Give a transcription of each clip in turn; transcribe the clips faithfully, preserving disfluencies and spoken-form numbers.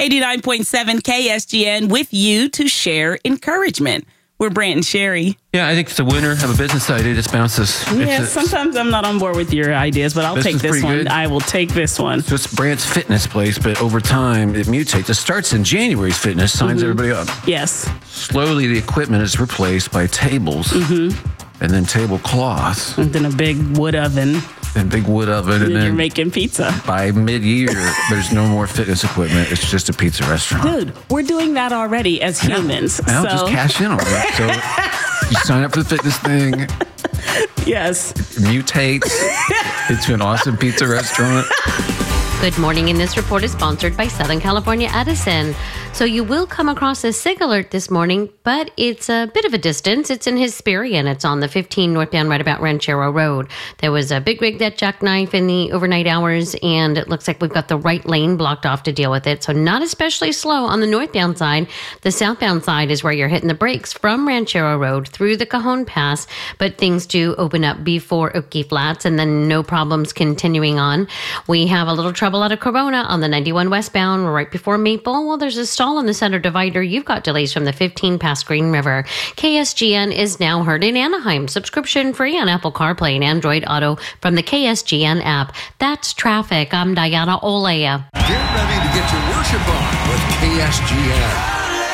eighty-nine point seven K S G N with you to share encouragement. We're Brant and Sherry. Yeah, I think it's a winner. Have a business idea, just bounces. Yeah, sometimes I'm not on board with your ideas, but I'll this take this one. Good. I will take this one. So it's Brant's fitness place, but over time it mutates. It starts in January's fitness, signs mm-hmm. everybody up. Yes. Slowly the equipment is replaced by tables mm-hmm. and then tablecloths. And then a big wood oven. And big wood oven. And, and then then you're making pizza. By mid-year, there's no more fitness equipment. It's just a pizza restaurant. Dude, we're doing that already as humans. Now, so. just cash in on it. So you sign up for the fitness thing. Yes. It mutates into an awesome pizza restaurant. Good morning, and this report is sponsored by Southern California Edison. So you will come across a SIG alert this morning, but it's a bit of a distance. It's in Hesperian. It's on the fifteen northbound right about Ranchero Road. There was a big rig that jackknife in the overnight hours, and it looks like we've got the right lane blocked off to deal with it. So not especially slow on the northbound side. The southbound side is where you're hitting the brakes from Ranchero Road through the Cajon Pass, but things do open up before Oakey Flats, and then no problems continuing on. We have a little trouble out of Corona on the ninety-one westbound right before Maple. Well, there's a stall on the center divider. You've got delays from the fifteen past Green River. K S G N is now heard in Anaheim. Subscription free on Apple CarPlay and Android Auto from the K S G N app. That's traffic. I'm Diana Olea. Get ready to get your worship on with K S G N.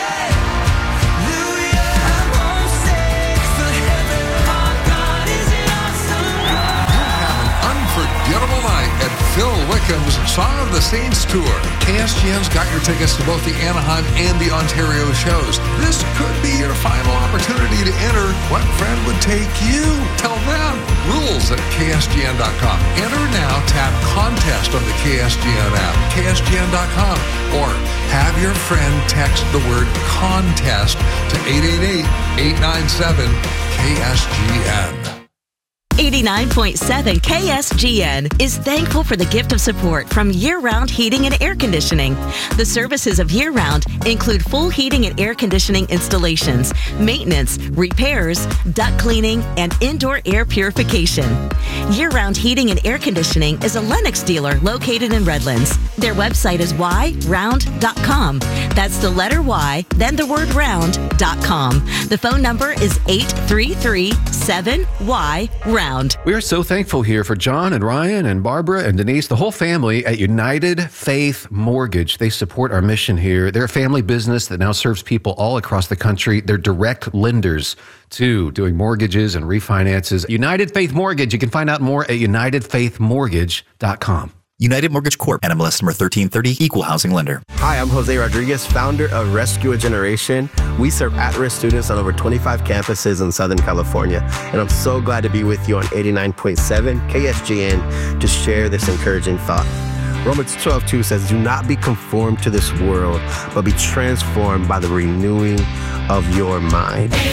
Unforgettable night at Phil Wickham's Song of the Saints Tour. K S G N's got your tickets to both the Anaheim and the Ontario shows. This could be your final opportunity to enter. What friend would take you? Tell them. Rules at K S G N dot com. Enter now. Tap contest on the K S G N app. K S G N dot com. Or have your friend text the word contest to eight eight eight, eight nine seven, K S G N. eighty-nine point seven K S G N is thankful for the gift of support from Year Round Heating and Air Conditioning. The services of Year Round include full heating and air conditioning installations, maintenance, repairs, duct cleaning, and indoor air purification. Year Round Heating and Air Conditioning is a Lennox dealer located in Redlands. Their website is y round dot com. That's the letter Y, then the word round dot com. The phone number is eight three three, seven Y round. We are so thankful here for John and Ryan and Barbara and Denise, the whole family at United Faith Mortgage. They support our mission here. They're a family business that now serves people all across the country. They're direct lenders too, doing mortgages and refinances. United Faith Mortgage. You can find out more at united faith mortgage dot com. United Mortgage Corp, N M L S number thirteen thirty, Equal Housing Lender. Hi, I'm Jose Rodriguez, founder of Rescue a Generation. We serve at-risk students on over twenty-five campuses in Southern California, and I'm so glad to be with you on eighty-nine point seven K S G N to share this encouraging thought. Romans twelve two says, do not be conformed to this world, but be transformed by the renewing of your mind.